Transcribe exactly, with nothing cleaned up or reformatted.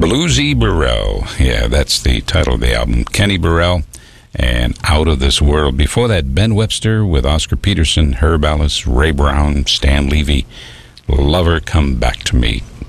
Bluesy Burrell. Yeah, that's the title of the album. Kenny Burrell and Out of This World. Before that, Ben Webster with Oscar Peterson, Herb Ellis, Ray Brown, Stan Levy, Lover Come Back to Me.